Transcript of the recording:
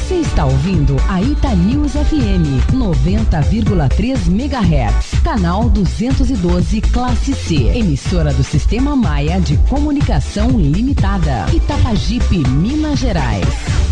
Você está ouvindo a Itanews FM 90,3 MHz, canal 212, classe C, emissora do Sistema Maia de Comunicação Limitada, Itapajipe, Minas Gerais.